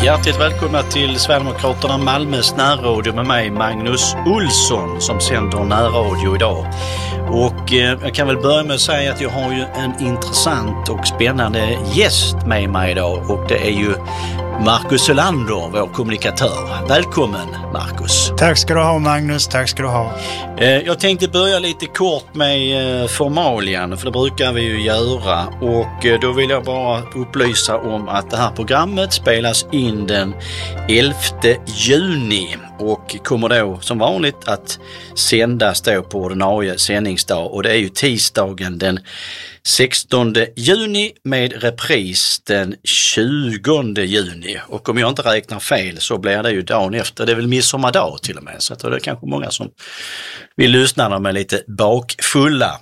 Hjärtligt välkomna till Sverigedemokraterna Malmös närradio med mig Magnus Olsson som sänder närradio idag. Och jag kan väl börja med att säga att jag har ju en intressant och spännande gäst med mig idag och det är ju Marcus Solander, vår kommunikatör. Välkommen Marcus. Tack ska du ha Magnus, tack ska du ha. Jag tänkte börja lite kort med formalian, för det brukar vi ju göra. Och då vill jag bara upplysa om att det här programmet spelas in den 11 juni och kommer då som vanligt att sändas då på ordinarie sändningsdag. Och det är ju tisdagen den 16 juni med repris den 20 juni. Och om jag inte räknar fel så blir det ju dagen efter. Det är väl midsommardag till och med. Så det är kanske många som vill lyssna när de är lite bakfulla.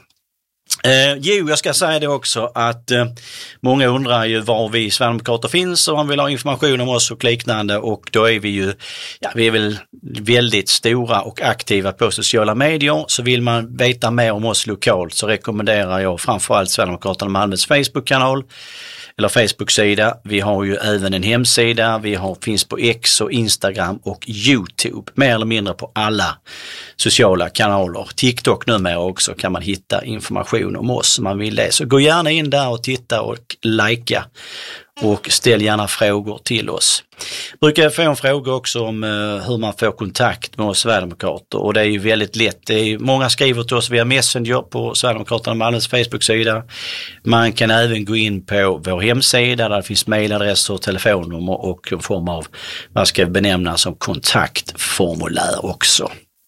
Jag ska säga det också att många undrar ju var vi Sverigedemokrater finns och man vill ha information om oss och liknande, och då är vi ju, vi är väl väldigt stora och aktiva på sociala medier, så vill man veta mer om oss lokalt så rekommenderar jag framförallt Sverigedemokraterna Malmös Facebook-kanal eller Facebook-sida. Vi har ju även en hemsida, finns på X och Instagram och YouTube, mer eller mindre på alla sociala kanaler. TikTok numera också kan man hitta information om oss om man vill det. Så gå gärna in där och titta och likea och ställ gärna frågor till oss. Brukar jag få en fråga också om hur man får kontakt med oss Sverigedemokrater, och det är ju väldigt lätt. Många skriver till oss via Messenger på Sverigedemokraterna Malmös Facebook-sida. Man kan även gå in på vår hemsida där det finns mejladresser och telefonnummer och en form av, vad ska benämnas som kontaktformulär också.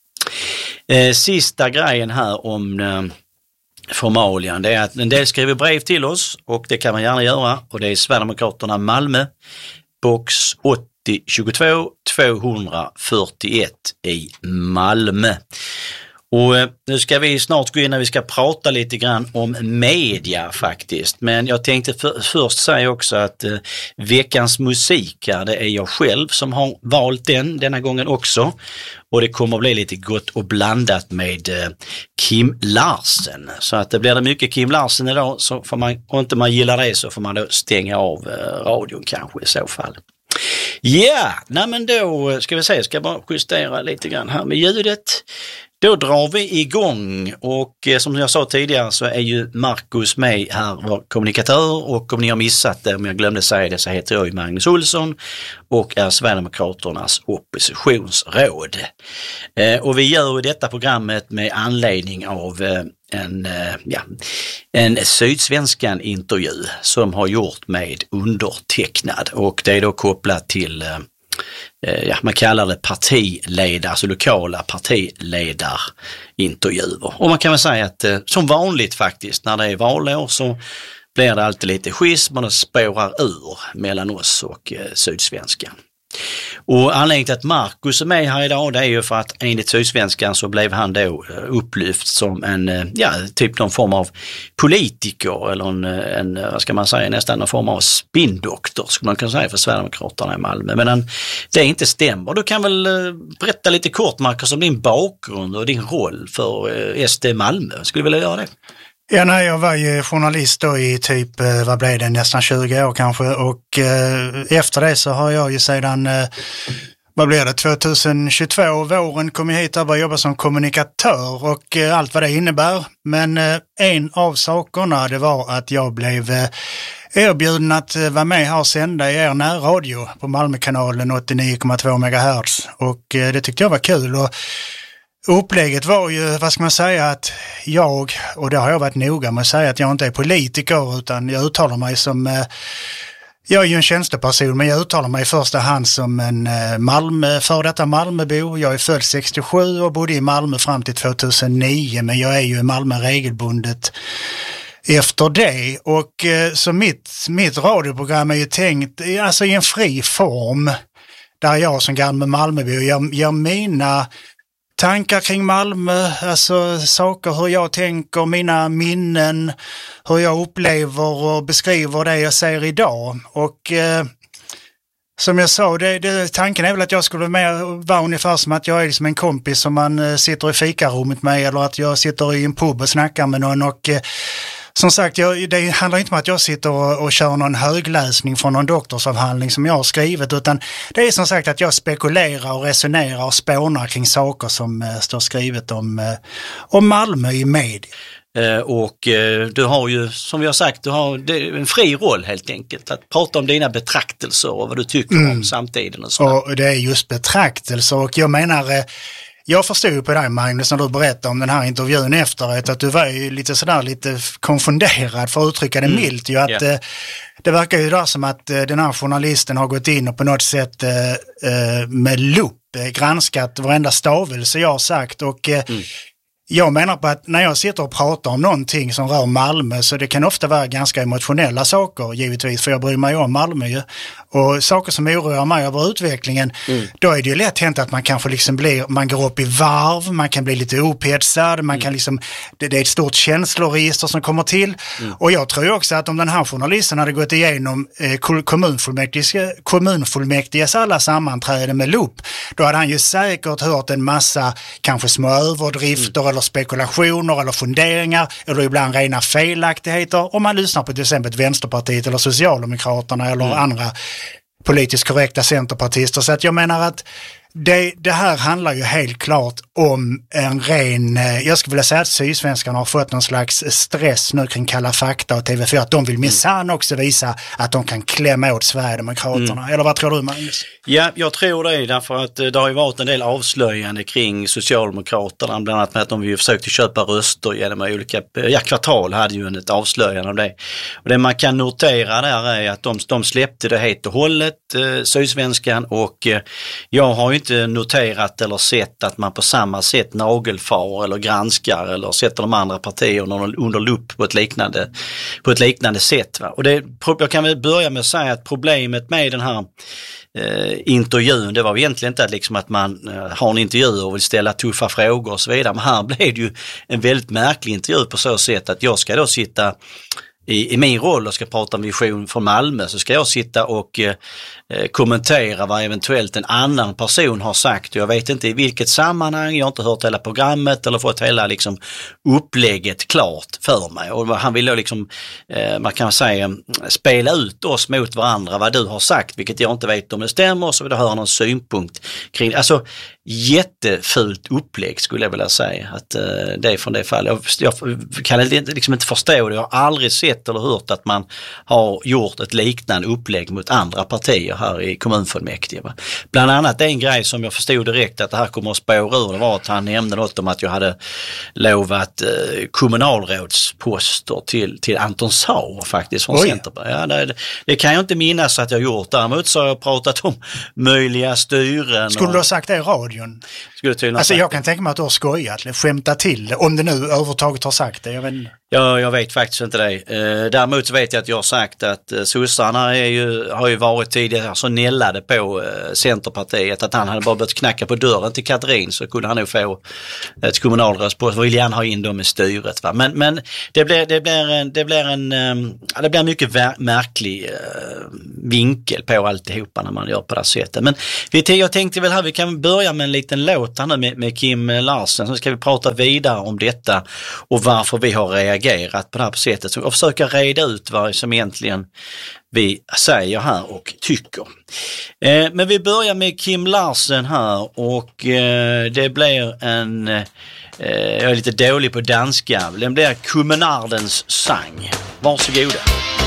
Sista grejen här om formalian, det är att en del skriver brev till oss och det kan man gärna göra, och det är Sverigedemokraterna Malmö, box 8022 241 i Malmö. Och nu ska vi snart gå in när vi ska prata lite grann om media faktiskt. Men jag tänkte först säga också att veckans musik här, det är jag själv som har valt denna gången också. Och det kommer att bli lite gott och blandat med Kim Larsen. Så att det blir det mycket Kim Larsen idag, så får man, om inte man gillar det så får man då stänga av radion kanske i så fall. Ja, nej men då ska vi se, jag ska bara justera lite grann här med ljudet. Då drar vi igång, och som jag sa tidigare så är ju Marcus med här, vår kommunikatör, och om ni har missat det, om jag glömde säga det, så heter jag Magnus Olsson och är Sverigedemokraternas oppositionsråd. Och vi gör detta programmet med anledning av en Sydsvenskan intervju som har gjort med undertecknad, och det är då kopplat till man kallar det partiledare, alltså lokala partiledarintervjuer. Och man kan väl säga att som vanligt faktiskt när det är valår så blir det alltid lite schism och det spårar ur mellan oss och Sydsvenskan. Och anledningen till att Marcus är med här idag, det är ju för att enligt Sydsvenskan så blev han då upplyft som en, typ någon form av politiker eller en vad ska man säga, nästan någon form av spindoktor skulle man kunna säga för Sverigedemokraterna i Malmö. Men det inte stämmer. Du kan väl berätta lite kort, Marcus, om din bakgrund och din roll för SD Malmö. Skulle du vilja göra det? Ja, nej, jag var ju journalist då i typ, vad blev det, nästan 20 år kanske, och efter det så har jag ju sedan, 2022, våren kom jag hit och började jobba som kommunikatör och allt vad det innebär. Men en av sakerna, det var att jag blev erbjuden att vara med här och sända i er närradio på Malmökanalen 89,2 MHz, och det tyckte jag var kul. Och upplägget var ju, vad ska man säga, att och det har jag varit noga med att säga, att jag inte är politiker utan jag uttalar mig som, jag är ju en tjänsteperson, men jag uttalar mig i första hand som en för detta Malmöbo. Jag är född 67 och bodde i Malmö fram till 2009, men jag är ju i Malmö regelbundet efter det. Och så mitt radioprogram är ju tänkt alltså i en fri form, där jag som gammal Malmöbo gör mina tankar kring Malmö, alltså saker, hur jag tänker, mina minnen, hur jag upplever och beskriver det jag ser idag. Och som jag sa, tanken är väl att jag skulle vara ungefär som att jag är liksom en kompis som man sitter i fikarummet med, eller att jag sitter i en pub och snackar med någon, och Som sagt, det handlar inte om att jag sitter och kör någon högläsning från någon doktorsavhandling som jag har skrivit, utan det är som sagt att jag spekulerar och resonerar och spånar kring saker som står skrivet om Malmö i media. Och du har ju, som vi har sagt, du har en fri roll helt enkelt att prata om dina betraktelser och vad du tycker om samtiden. Och det är just betraktelser, och jag menar, jag förstod ju på dig, Magnus, när du berättade om den här intervjun efteråt, att du var ju lite konfunderad, för att uttrycka det milt, ju att det verkar ju där som att den här journalisten har gått in och på något sätt med lupp granskat varenda stavelse jag har sagt, och jag menar på att när jag sitter och pratar om någonting som rör Malmö, så det kan ofta vara ganska emotionella saker, givetvis, för jag bryr mig om Malmö ju. Och saker som oroar mig över utvecklingen, då är det ju lätt hänt att man kanske liksom man går upp i varv, man kan bli lite upphetsad, man kan liksom, det är ett stort känsloregister som kommer till. Och jag tror också att om den här journalisten hade gått igenom kommunfullmäktiges alla sammanträden med lupp, då hade han ju säkert hört en massa kanske små överdrifter eller spekulationer eller funderingar eller ibland rena felaktigheter om man lyssnar på till exempel Vänsterpartiet eller Socialdemokraterna eller andra politiskt korrekta centerpartister. Så att jag menar att det här handlar ju helt klart om en ren, jag skulle vilja säga att Sydsvenskarna har fått någon slags stress nu kring Kalla fakta och TV4, att de vill minsann också visa att de kan klämma åt Sverigedemokraterna. Eller vad tror du, Magnus? Ja, jag tror det, därför att det har ju varit en del avslöjande kring Socialdemokraterna, bland annat med att de ju försökte köpa röster genom olika, Kvartal hade ju ett avslöjande om det. Och det man kan notera där är att de släppte det helt och hållet, Sydsvenskan, och jag har ju inte noterat eller sett att man på samma sätt nagelfar eller granskar eller sätter de andra partierna under lupp på ett liknande sätt. Va? Och jag kan väl börja med att säga att problemet med den här intervjun, det var egentligen inte att man har en intervju och vill ställa tuffa frågor och så vidare, men här blev det ju en väldigt märklig intervju på så sätt att jag ska då sitta i min roll och ska prata om vision från Malmö, så ska jag sitta och kommentera vad eventuellt en annan person har sagt. Jag vet inte i vilket sammanhang, jag har inte hört hela programmet eller fått hela upplägget klart för mig. Och han vill då man kan säga spela ut oss mot varandra, vad du har sagt, vilket jag inte vet om det stämmer, så vill jag höra någon synpunkt kring det. Alltså jättefult upplägg skulle jag vilja säga att det är från det fallet. Jag kan inte förstå det, jag har aldrig sett eller hört att man har gjort ett liknande upplägg mot andra partier här i kommunfullmäktige. Va? Bland annat en grej som jag förstod direkt att det här kommer att spåra ur, det var att han nämnde något om att jag hade lovat kommunalrådsposter till Anton Sauer faktiskt från Centerpartiet. Ja, det kan jag inte minnas att jag gjort. Däremot så har jag pratat om möjliga styren. Skulle du ha sagt det i radion? Alltså jag kan tänka mig att du har skojat, skämtat till det, om det nu överhuvudtaget har sagt det. Jag vet faktiskt inte det. Däremot vet jag att jag har sagt att sossarna har ju varit tidigare så nällade på Centerpartiet att han hade bara börjat knacka på dörren till Katrin så kunde han nog få ett kommunalrådspost. Vill gärna ha in dem i styret. Va? Men det blir en mycket märklig vinkel på alltihopa när man gör på det här sättet. Men jag tänkte väl här, vi kan börja med en liten låt här nu med Kim Larsen, så ska vi prata vidare om detta och varför vi har reagerat på det här sättet och försöka reda ut vad som egentligen vi säger här och tycker. Men vi börjar med Kim Larsen här och det blir jag är lite dålig på danska, den blir Kommunardens sang. Varsågoda.